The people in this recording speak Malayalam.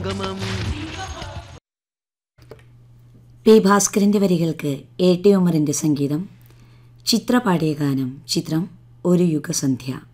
പി ഭാസ്കരൻ്റെ വരികൾക്ക് എ ടി ഉമറിൻ്റെ സംഗീതം. ചിത്ര പാടിയ ഗാനം. ചിത്രം ഒരു യുഗസന്ധ്യ.